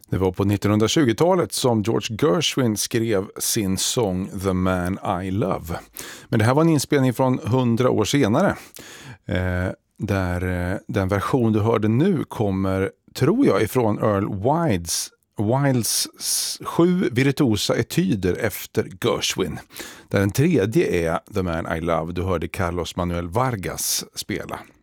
Det var på 1920-talet som George Gershwin skrev sin sång The Man I Love. Men det här var en inspelning från 100 år senare. Där den version du hörde nu kommer, tror jag, ifrån Earl Wildes 7 virtuosa etyder efter Gershwin. Där den tredje är The Man I Love. Du hörde Carlos Manuel Vargas spela.